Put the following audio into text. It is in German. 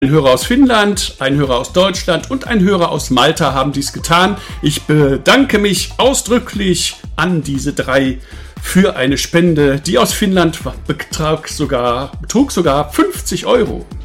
Ein Hörer aus Finnland, ein Hörer aus Deutschland und ein Hörer aus Malta haben dies getan. Ich bedanke mich ausdrücklich an diese 3 für eine Spende, die aus Finnland betrug sogar 50 Euro.